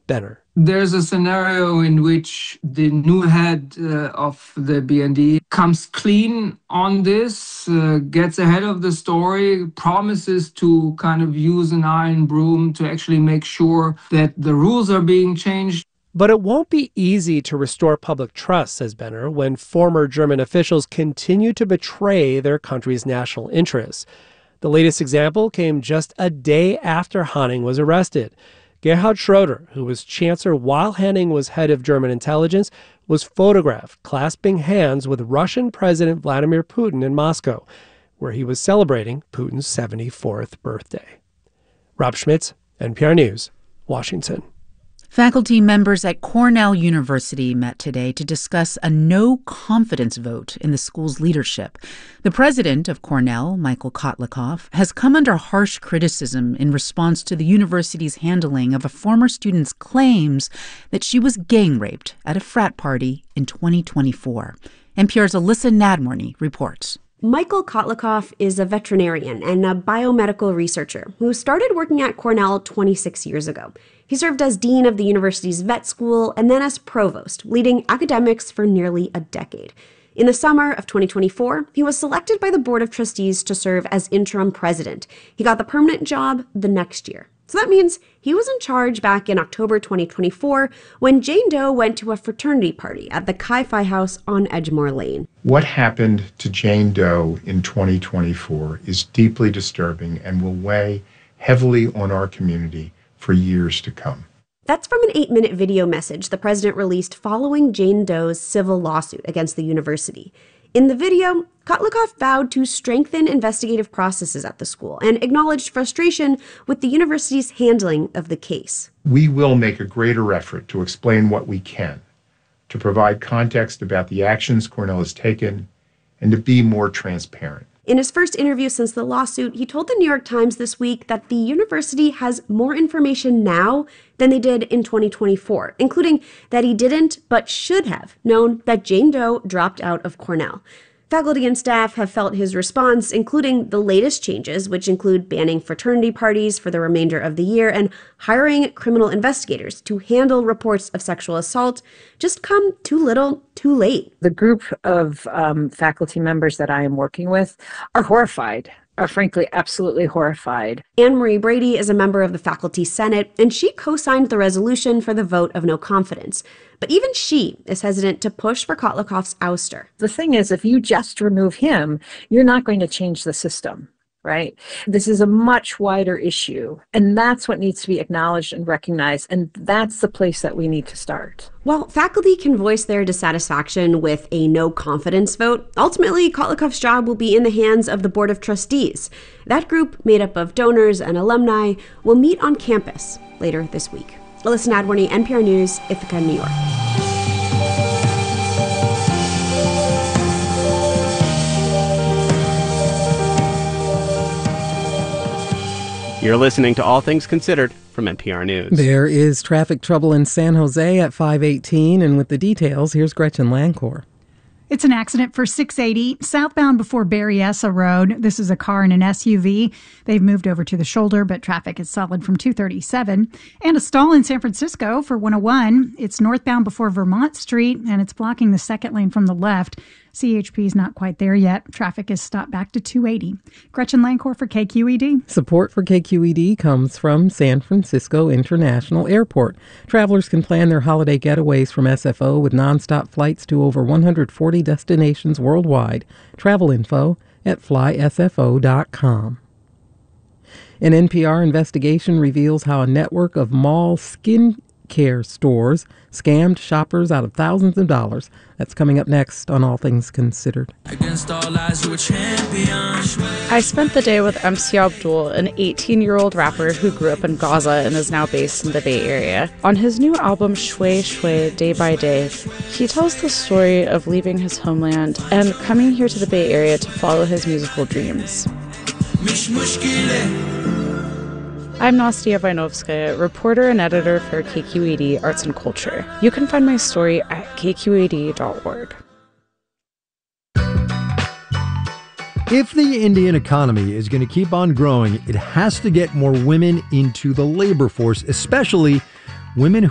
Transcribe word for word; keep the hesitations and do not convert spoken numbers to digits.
Benner. There's a scenario in which the new head uh, of the B N D comes clean on this, uh, gets ahead of the story, promises to kind of use an iron broom to actually make sure that the rules are being changed. But it won't be easy to restore public trust, says Benner, when former German officials continue to betray their country's national interests. The latest example came just a day after Hanning was arrested. Gerhard Schroeder, who was chancellor while Hanning was head of German intelligence, was photographed clasping hands with Russian President Vladimir Putin in Moscow, where he was celebrating Putin's seventy-fourth birthday. Rob Schmitz, N P R News, Washington. Faculty members at Cornell University met today to discuss a no-confidence vote in the school's leadership. The president of Cornell, Michael Kotlikoff, has come under harsh criticism in response to the university's handling of a former student's claims that she was gang-raped at a frat party in twenty twenty-four. N P R's Alyssa Nadmorny reports. Michael Kotlikoff is a veterinarian and a biomedical researcher who started working at Cornell twenty-six years ago. He served as dean of the university's vet school and then as provost, leading academics for nearly a decade. In the summer of twenty twenty-four, he was selected by the board of trustees to serve as interim president. He got the permanent job the next year. So that means he was in charge back in October twenty twenty-four when Jane Doe went to a fraternity party at the Chi-Phi House on Edgemore Lane. What happened to Jane Doe in twenty twenty-four is deeply disturbing and will weigh heavily on our community for years to come. That's from an eight-minute video message the president released following Jane Doe's civil lawsuit against the university. In the video, Kotlikoff vowed to strengthen investigative processes at the school and acknowledged frustration with the university's handling of the case. We will make a greater effort to explain what we can, to provide context about the actions Cornell has taken, and to be more transparent. In his first interview since the lawsuit, he told the New York Times this week that the university has more information now than they did in twenty twenty-four, including that he didn't, but should have, known that Jane Doe dropped out of Cornell. Faculty and staff have felt his response, including the latest changes, which include banning fraternity parties for the remainder of the year and hiring criminal investigators to handle reports of sexual assault, just come too little, too late. The group of um, faculty members that I am working with are horrified, are frankly absolutely horrified. Anne Marie Brady is a member of the Faculty Senate, and she co-signed the resolution for the vote of no confidence. But even she is hesitant to push for Kotlikoff's ouster. The thing is, if you just remove him, you're not going to change the system, right? This is a much wider issue, and that's what needs to be acknowledged and recognized, and that's the place that we need to start. While faculty can voice their dissatisfaction with a no-confidence vote, ultimately Kotlikoff's job will be in the hands of the Board of Trustees. That group, made up of donors and alumni, will meet on campus later this week. Alyssa Nadworny, N P R News, Ithaca, New York. You're listening to All Things Considered from N P R News. There is traffic trouble in San Jose at five eighteen, and with the details, here's Gretchen Lancourt. It's an accident for six eighty southbound before Berryessa Road. This is a car and an S U V. They've moved over to the shoulder, but traffic is solid from two thirty-seven. And a stall in San Francisco for one oh one. It's northbound before Vermont Street, and it's blocking the second lane from the left. C H P is not quite there yet. Traffic is stopped back to two eighty. Gretchen Lancourt for K Q E D. Support for K Q E D comes from San Francisco International Airport. Travelers can plan their holiday getaways from S F O with nonstop flights to over one hundred forty destinations worldwide. Travel info at fly s f o dot com. An N P R investigation reveals how a network of mall skin care stores scammed shoppers out of thousands of dollars. That's coming up next on All Things Considered. Against all odds, you a champion. I spent the day with M C Abdul, an eighteen-year-old rapper who grew up in Gaza and is now based in the Bay Area. On his new album, Shway Shway, Day by Day, he tells the story of leaving his homeland and coming here to the Bay Area to follow his musical dreams. I'm Nastia Vainovskaya, reporter and editor for K Q E D Arts and Culture. You can find my story at k q e d dot org. If the Indian economy is going to keep on growing, it has to get more women into the labor force, especially women who